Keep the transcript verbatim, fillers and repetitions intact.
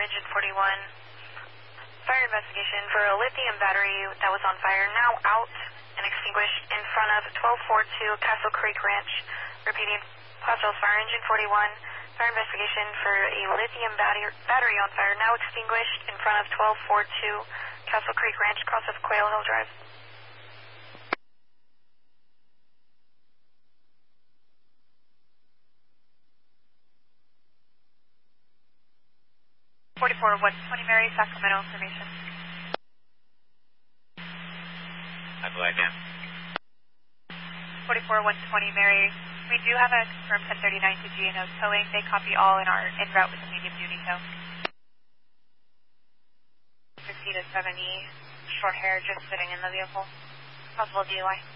engine forty-one. Fire investigation for a lithium battery that was on fire, now out and extinguished in front of twelve forty-two Castle Creek Ranch. Repeating, Los Angeles Fire Engine forty-one. Fire investigation for a lithium battery, battery on fire, now extinguished in front of twelve forty-two Castle Creek Ranch, cross of Quail Hill Drive. forty-four one twenty Mary, Sacramento information. I believe, ma'am. forty-four one twenty Mary, we do have a confirmed ten thirty-nine to G and O towing. They copy all in our en route with a medium duty tow. fifty to seventy, short hair just sitting in the vehicle. Possible D U I.